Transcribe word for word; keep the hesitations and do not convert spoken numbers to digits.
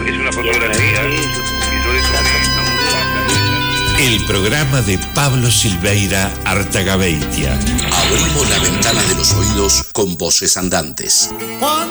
es una fotografía y sobre eso el programa de Pablo Silveira Artagabeitia. Abrimos la ventana de los oídos con voces andantes.